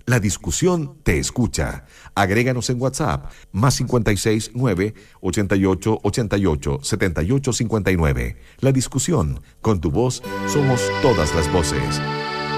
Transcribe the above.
La discusión te escucha. Agréganos en WhatsApp, más 56 9 88 88 78 59. La discusión, con tu voz, somos todas las voces.